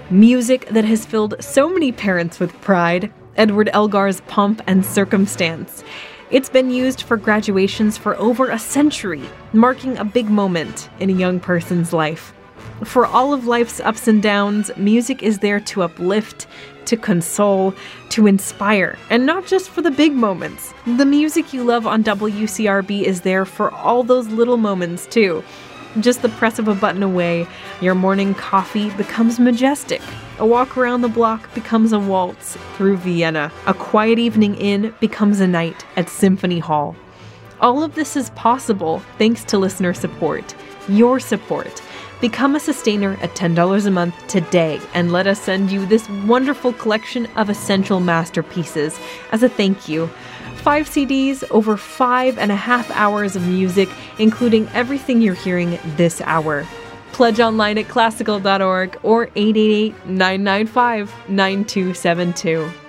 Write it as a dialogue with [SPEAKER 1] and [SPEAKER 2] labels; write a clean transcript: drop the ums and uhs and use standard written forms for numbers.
[SPEAKER 1] Music that has filled so many parents with pride. Edward Elgar's Pomp and Circumstance. It's been used for graduations for over a century, marking a big moment in a young person's life. For all of life's ups and downs, music is there to uplift, to console, to inspire, and not just for the big moments. The music you love on WCRB is there for all those little moments too. Just the press of a button away, your morning coffee becomes majestic. A walk around the block becomes a waltz through Vienna. A quiet evening in becomes a night at Symphony Hall. All of this is possible thanks to listener support. Your support. Become a sustainer at $10 a month today and let us send you this wonderful collection of essential masterpieces as a thank you. 5 CDs, over 5.5 hours of music, including everything you're hearing this hour. Pledge online at classical.org or 888-995-9272.